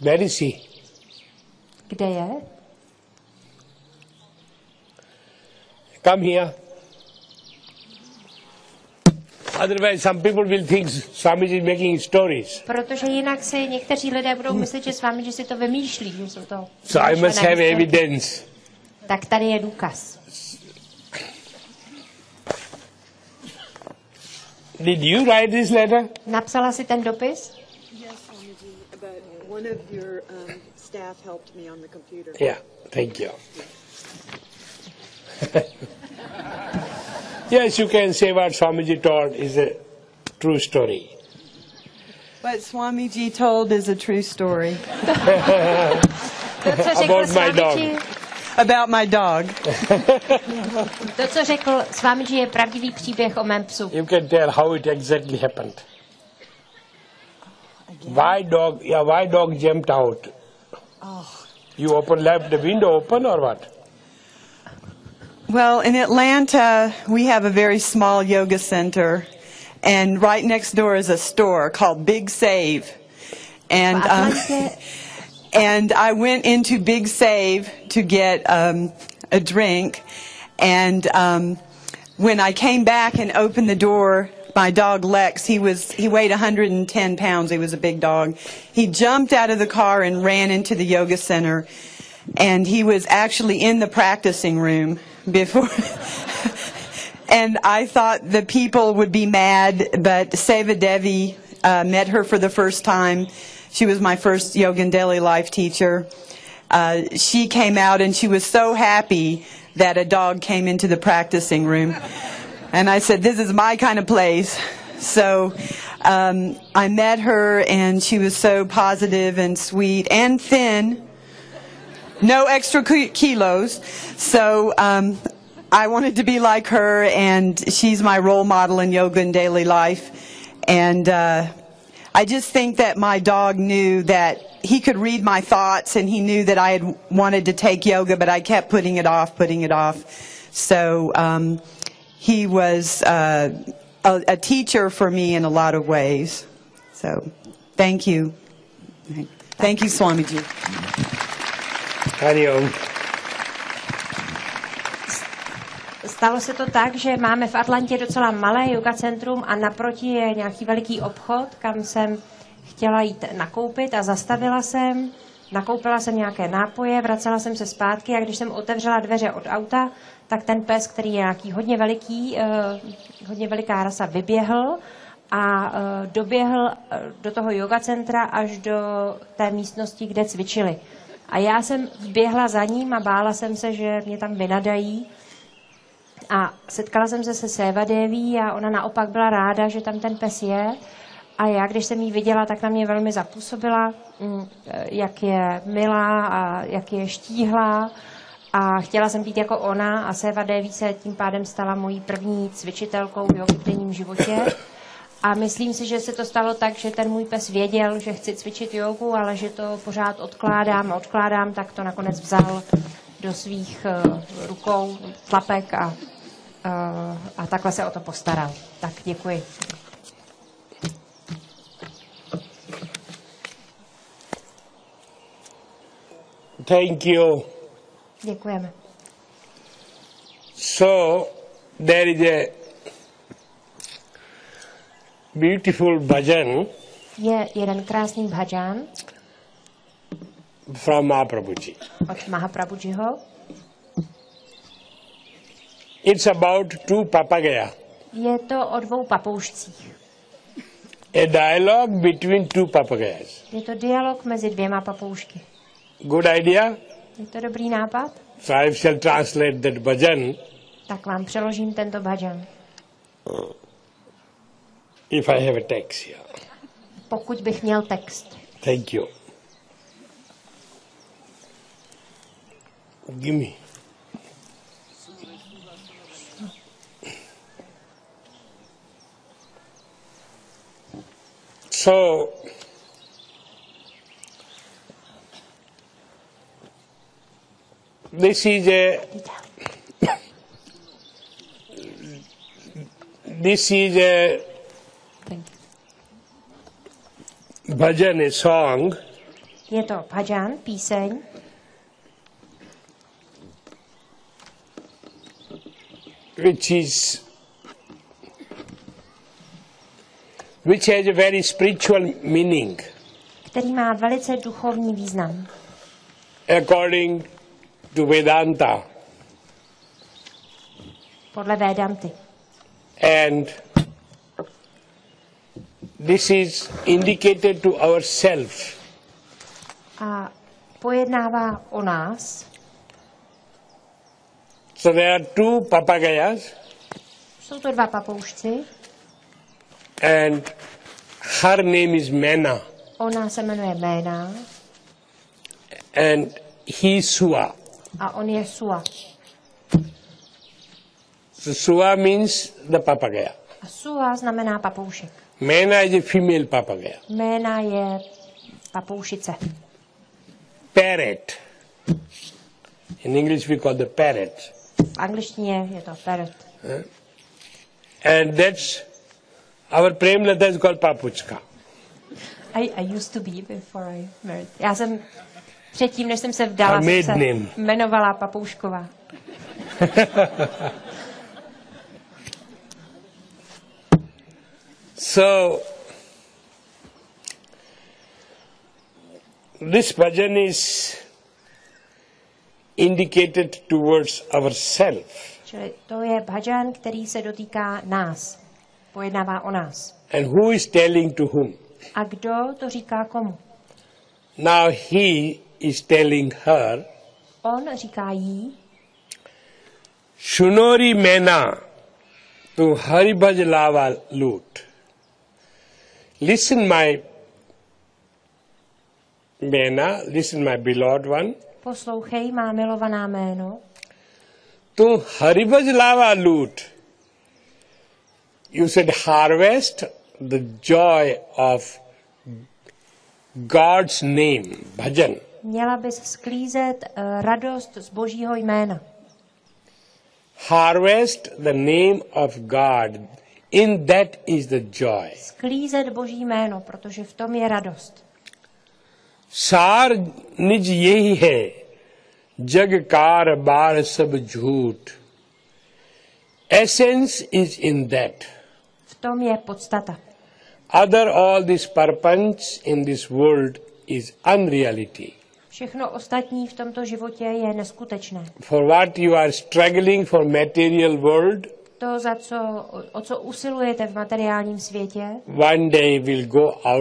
Where is he? Kde je? Come here. Otherwise, some people will think Swamiji is making stories. Protože jinak si někteří lidé budou myslet, že Swamiji si to vymýšlí, že jsou to. So I must have evidence. Tak tady je důkaz. Did you write this letter? Napsala si ten dopis? Yes, Swamiji, but one of your staff helped me on the computer. Yeah, thank you. Yes, you can say what Swamiji told is a true story. What Swamiji told is a true story. About my dog. About my dog. To, co řekl Swamiji, je pravdivý příběh o mém psu. You can tell how it exactly happened. Why dog jumped out? You left the window open or what? Well, in Atlanta, we have a very small yoga center, and right next door is a store called Big Save. And and I went into Big Save to get a drink, and when I came back and opened the door, my dog Lex, he weighed 110 pounds. He was a big dog. He jumped out of the car and ran into the yoga center, and he was actually in the practicing room before. And I thought the people would be mad, but Seva Devi met her for the first time. She was my first Yoga and Daily Life teacher. She came out and she was so happy that a dog came into the practicing room. And I said, this is my kind of place. So I met her, and she was so positive and sweet and thin. No extra kilos. So I wanted to be like her, and she's my role model in Yoga and Daily Life. And I just think that my dog knew that he could read my thoughts, and he knew that I had wanted to take yoga, but I kept putting it off. So he was a teacher for me in a lot of ways. So thank you. Thank you, Swamiji. Hari Om. Stalo se to tak, že máme v Atlantě docela malé yoga centrum a naproti je nějaký veliký obchod, kam jsem chtěla jít nakoupit a zastavila jsem. Nakoupila jsem nějaké nápoje, vracela jsem se zpátky a když jsem otevřela dveře od auta, tak ten pes, který je nějaký hodně veliká rasa, vyběhl a doběhl do toho yoga centra až do té místnosti, kde cvičili. A já jsem běhla za ním a bála jsem se, že mě tam vynadají. A setkala jsem se Seva Deví a ona naopak byla ráda, že tam ten pes je. A já, když jsem ji viděla, tak na mě velmi zapůsobila, jak je milá a jak je štíhlá. A chtěla jsem být jako ona a Seva Deví se tím pádem stala mojí první cvičitelkou jogy v denním životě. A myslím si, že se to stalo tak, že ten můj pes věděl, že chci cvičit jogu, ale že to pořád odkládám, tak to nakonec vzal do svých rukou, tlapek a takhle se o to postaral. Tak děkuji. Thank you. Děkujeme. So, there is a beautiful bhajan. Je jeden krásný bhajan from Mahaprabhuji. od Mahaprabhujiho. It's about two papagaya. Je to o dvou papoušcích. A dialogue between two papagayas. Je to dialog mezi dvěma papoušky. Good idea? Je to dobrý nápad? So I shall translate that bhajan. Tak vám přeložím tento bhajan. If I have a text here. Pokud bych měl text. Thank you. Give me. So, this is a bhajan, a song Je to bhajan, píseň, which has a very spiritual meaning. který má velice duchovní význam. According to Vedanta. Podle Védanty. And this is indicated to ourselves. A pojednává o nás. So there are two papagayas. Jsou to dva papoušci. And her name is Mena. Ona se jmenuje Ména. And he is Sua. A on je Sua. So Sua means the papagaya. A Sua znamená papoušek. Mena is a female papagaya. Ména je papoušice. Parrot. In English we call the parrot. V angličtině je to parrot. And that's our Premlata is called Papuchka. I used to be before I married. Já jsem předtím, než jsem se vdala, Her jsem se maiden name. jmenovala Papoušková. So this bhajan is indicated towards ourselves. Čili to je bhajan, který se dotýká nás. Pojednává o nás. And who is telling to whom? A kdo to říká komu? Now he is telling her, On říká jí, Shunori Mena, tu haribhaj lava lut. Listen my Mena, listen my beloved one. poslouchej, má milovaná Méno, Tu haribhaj lava lut. You should harvest the joy of God's name, bhajan. měla bys sklízet radost z Božího jména. Harvest the name of God. In that is the joy. Sklízet Boží jméno, protože v tom je radost. सार निज यही है जग कार बार सब झूठ essence is in that. V tom je podstata. Other all this perpance in this world is unreality. Všechno ostatní v tomto životě je neskutečné. For what you are struggling for material world, To, o co usilujete v materiálním světě, one day will go out